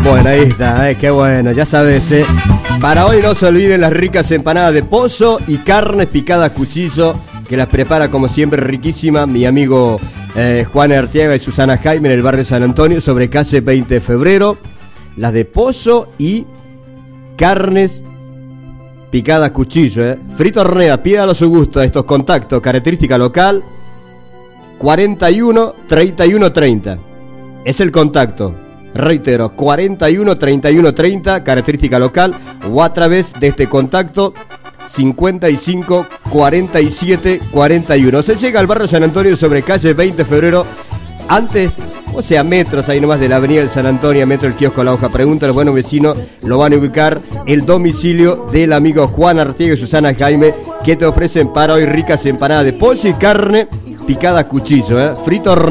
Bueno, ahí está, qué bueno, ya sabes, Para hoy no se olviden las ricas empanadas de pozo y carnes picadas a cuchillo, que las prepara como siempre riquísima mi amigo Juan Arteaga y Susana Jaime en el barrio San Antonio, sobre calle 20 de febrero. Las de pozo y carnes picadas a cuchillo, Frito hornea, pídalo a su gusto. Estos contactos, característica local 41 31 30. Es el contacto, reitero, 41 31 30, característica local, o a través de este contacto 55 47 41. Se llega al barrio San Antonio sobre calle 20 de febrero, antes, o sea, metros ahí nomás de la avenida del San Antonio, metro el kiosco La Hoja. Pregunta a los buenos vecinos, lo van a ubicar el domicilio del amigo Juan Artiega y Susana Jaime, que te ofrecen para hoy ricas empanadas de pollo y carne picada a cuchillo, frito